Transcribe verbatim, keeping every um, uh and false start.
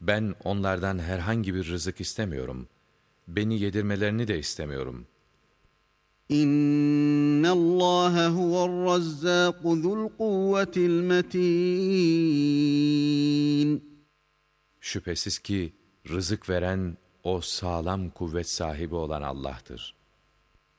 Ben onlardan herhangi bir rızık istemiyorum. Beni yedirmelerini de istemiyorum. İnnallâhe huve'r-Razzâku zul kuvvetil metîn. Şüphesiz ki rızık veren o sağlam kuvvet sahibi olan Allah'tır.